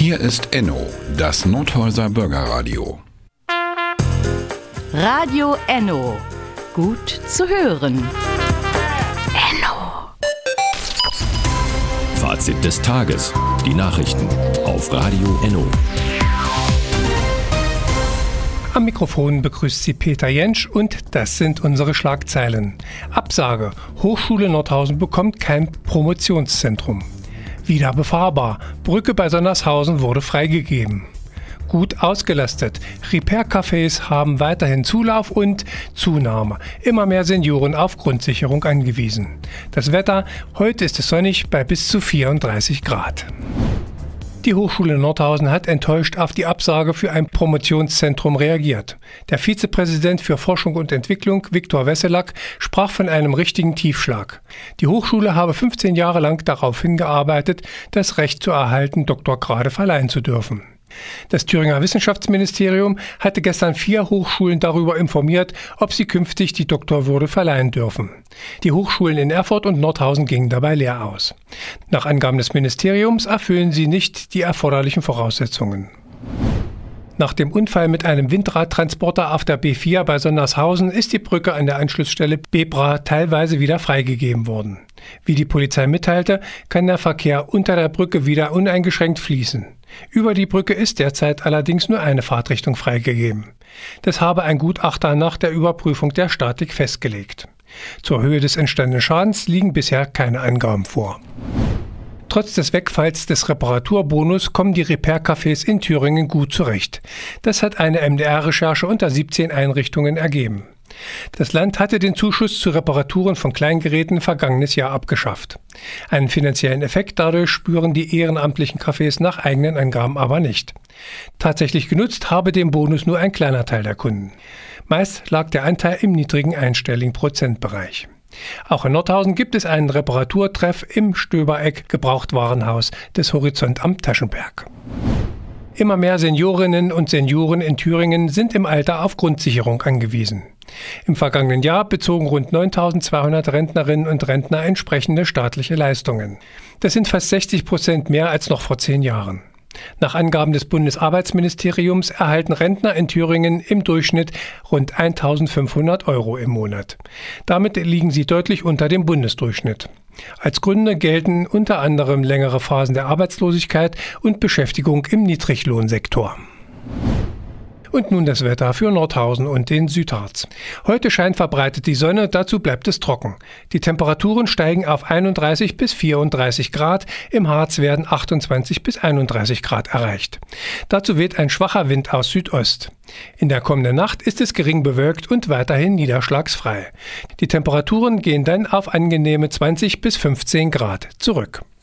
Hier ist Enno, das Nordhäuser Bürgerradio. Radio Enno. Gut zu hören. Enno. Fazit des Tages. Die Nachrichten auf Radio Enno. Am Mikrofon begrüßt Sie Peter Jentsch und das sind unsere Schlagzeilen. Absage: Hochschule Nordhausen bekommt kein Promotionszentrum. Wieder befahrbar: Brücke bei Sonnershausen wurde freigegeben. Gut ausgelastet: Repair-Cafés haben weiterhin Zulauf und Zunahme. Immer mehr Senioren auf Grundsicherung angewiesen. Das Wetter: heute ist es sonnig bei bis zu 34 Grad. Die Hochschule Nordhausen hat enttäuscht auf die Absage für ein Promotionszentrum reagiert. Der Vizepräsident für Forschung und Entwicklung, Viktor Wesselack, sprach von einem richtigen Tiefschlag. Die Hochschule habe 15 Jahre lang darauf hingearbeitet, das Recht zu erhalten, Doktorgrade verleihen zu dürfen. Das Thüringer Wissenschaftsministerium hatte gestern 4 Hochschulen darüber informiert, ob sie künftig die Doktorwürde verleihen dürfen. Die Hochschulen in Erfurt und Nordhausen gingen dabei leer aus. Nach Angaben des Ministeriums erfüllen sie nicht die erforderlichen Voraussetzungen. Nach dem Unfall mit einem Windradtransporter auf der B4 bei Sonnershausen ist die Brücke an der Anschlussstelle Bebra teilweise wieder freigegeben worden. Wie die Polizei mitteilte, kann der Verkehr unter der Brücke wieder uneingeschränkt fließen. Über die Brücke ist derzeit allerdings nur eine Fahrtrichtung freigegeben. Das habe ein Gutachter nach der Überprüfung der Statik festgelegt. Zur Höhe des entstandenen Schadens liegen bisher keine Angaben vor. Trotz des Wegfalls des Reparaturbonus kommen die Repair-Cafés in Thüringen gut zurecht. Das hat eine MDR-Recherche unter 17 Einrichtungen ergeben. Das Land hatte den Zuschuss zu Reparaturen von Kleingeräten vergangenes Jahr abgeschafft. Einen finanziellen Effekt dadurch spüren die ehrenamtlichen Cafés nach eigenen Angaben aber nicht. Tatsächlich genutzt habe den Bonus nur ein kleiner Teil der Kunden. Meist lag der Anteil im niedrigen einstelligen Prozentbereich. Auch in Nordhausen gibt es einen Reparaturtreff im Stöbereck Gebrauchtwarenhaus des Horizont am Taschenberg. Immer mehr Seniorinnen und Senioren in Thüringen sind im Alter auf Grundsicherung angewiesen. Im vergangenen Jahr bezogen rund 9.200 Rentnerinnen und Rentner entsprechende staatliche Leistungen. Das sind fast 60% mehr als noch vor 10 Jahren. Nach Angaben des Bundesarbeitsministeriums erhalten Rentner in Thüringen im Durchschnitt rund 1.500 € im Monat. Damit liegen sie deutlich unter dem Bundesdurchschnitt. Als Gründe gelten unter anderem längere Phasen der Arbeitslosigkeit und Beschäftigung im Niedriglohnsektor. Und nun das Wetter für Nordhausen und den Südharz. Heute scheint verbreitet die Sonne, dazu bleibt es trocken. Die Temperaturen steigen auf 31 bis 34 Grad, im Harz werden 28 bis 31 Grad erreicht. Dazu weht ein schwacher Wind aus Südost. In der kommenden Nacht ist es gering bewölkt und weiterhin niederschlagsfrei. Die Temperaturen gehen dann auf angenehme 20 bis 15 Grad zurück.